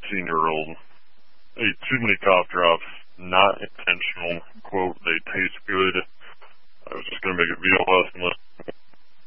18-year-old ate too many cough drops, not intentional. Quote, they taste good. I was just going to make it VLS